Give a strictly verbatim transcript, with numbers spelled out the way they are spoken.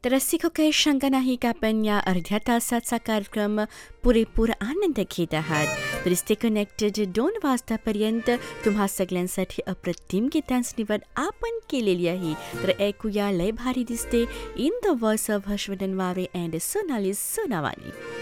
तर रसिको काही शंका नाही का आपण या अर्ध्या तासाचा कार्यक्रम पुरेपूर आनंद घेत आहात. तर स्टे कनेक्टेड दोन वाजतापर्यंत तुम्हा सगळ्यांसाठी अप्रतिम गीतांची निवड आपण केलेली आहे. तर ऐकूया लय भारी दिसते in the voice of Harshvardhan वारे अँड सोनाली सोनावानी.